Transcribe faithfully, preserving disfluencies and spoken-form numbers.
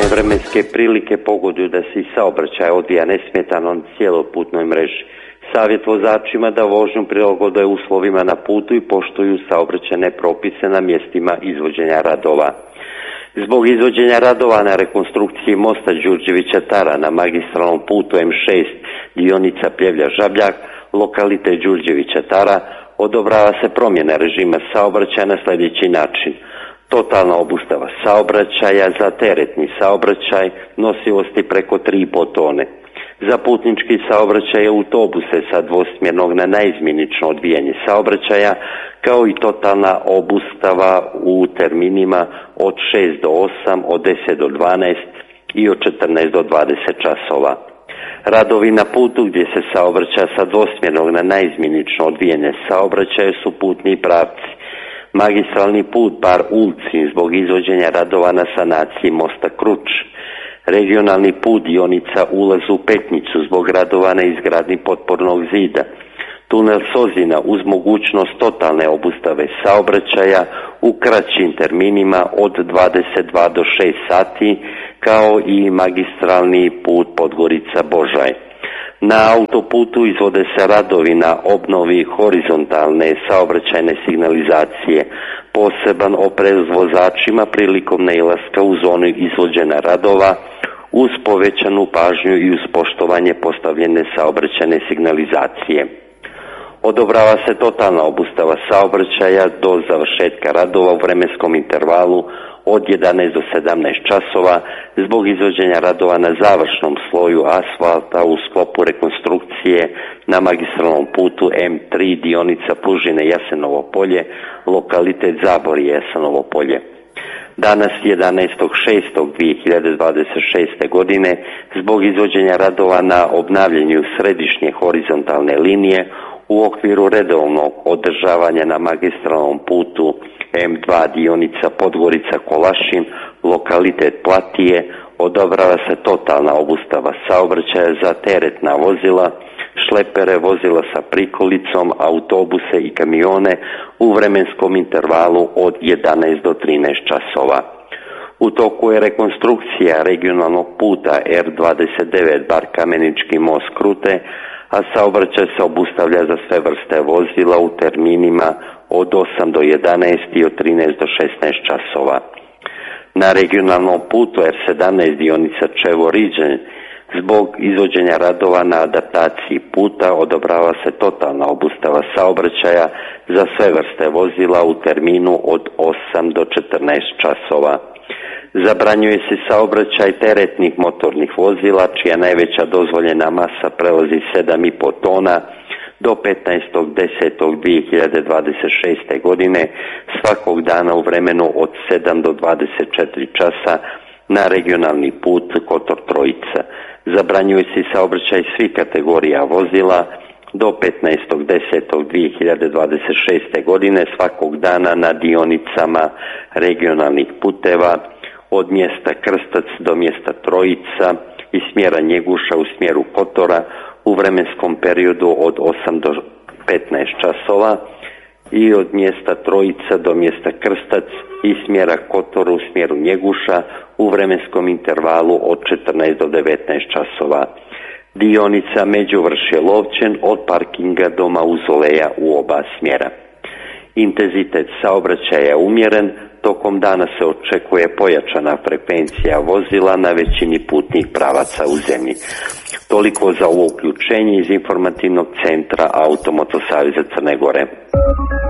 vremenske prilike pogoduju da se i saobraćaj odvija nesmetano na cijeloputnoj mreži. Savjet vozačima da vožnju prilagode uslovima na putu i poštuju saobraćajne propise na mjestima izvođenja radova. Zbog izvođenja radova na rekonstrukciji mosta Đurđevića Tara na magistralnom putu M šest dionica Pljevlja-Žabljak, lokalitet Đurđevića Tara, odobrava se promjena režima saobraćaja na sljedeći način. Totalna obustava saobraćaja za teretni saobraćaj nosivosti preko tri i pol tone. Za putnički saobraćaj autobuse sa dvosmjernog na naizmjenično odvijanje saobraćaja, kao i totalna obustava u terminima od šest do osam, od deset do dvanaest i od četrnaest do dvadeset časova. Radovi na putu gdje se saobraća sa dvosmjernog na naizmjenično odvijanje saobraćaja su putni pravci. Magistralni put Bar Ulcin zbog izvođenja radova na sanaciji mosta Kruč. Regionalni put dionica Ulaz u Petnicu zbog radova na izgradnji potpornog zida. Tunel Sozina uz mogućnost totalne obustave saobraćaja u kraćim terminima od dvadeset dva do šest sati, kao i magistralni put Podgorica Božaj. Na autoputu izvode se radovi na obnovi horizontalne saobraćajne signalizacije. Poseban oprez vozačima prilikom nailaska u zonu izvođenja radova uz povećanu pažnju i uz poštovanje postavljene saobraćajne signalizacije. Odobrava se totalna obustava saobraćaja do završetka radova u vremenskom intervalu od jedanaest do sedamnaest časova zbog izvođenja radova na završnom sloju asfalta u sklopu rekonstrukcije na magistralnom putu M tri dionica Plužine Jasenovo polje, lokalitet Zaborje Jasenovo polje. Danas jedanaestog šestog dvije hiljade dvadeset šeste. godine zbog izvođenja radova na obnavljanju središnje horizontalne linije u okviru redovnog održavanja na magistralnom putu M dva dionica Podgorica Kolašin, lokalitet Platije, odobrava se totalna obustava saobraćaja za teretna vozila, šlepere, vozila sa prikolicom, autobuse i kamione u vremenskom intervalu od jedanaest do trinaest časova. U toku je rekonstrukcija regionalnog puta R dvadeset devet Bar Kamenički most Krute, a saobraćaj se obustavlja za sve vrste vozila u terminima od osam do jedanaest i od trinaest do šesnaest časova. Na regionalnom putu R sedamnaest dionica Čevo-Riđen zbog izvođenja radova na adaptaciji puta odobrava se totalna obustava saobraćaja za sve vrste vozila u terminu od osam do četrnaest časova. Zabranjuje se saobraćaj teretnih motornih vozila čija najveća dozvoljena masa prelazi sedam i pol tona do petnaestog desetog dvije hiljade dvadeset šeste. godine svakog dana u vremenu od sedam do dvadeset četiri časa na regionalni put Kotor Trojica. Zabranjuje se saobraćaj svih kategorija vozila do petnaestog desetog dvije hiljade dvadeset šeste. godine svakog dana na dionicama regionalnih puteva od mjesta Krstac do mjesta Trojica i smjera Njeguša u smjeru Kotora u vremenskom periodu od osam do petnaest časova i od mjesta Trojica do mjesta Krstac i smjera Kotor u smjeru Njeguša u vremenskom intervalu od četrnaest do devetnaest časova. Dionica Međuvršje Lovćen od parkinga do mauzoleja u oba smjera. Intenzitet saobraćaja je umjeren, tokom dana se očekuje pojačana frekvencija vozila na većini putnih pravaca u zemlji. Toliko za ovo uključenje iz informativnog centra Automoto Saveza Crne Gore.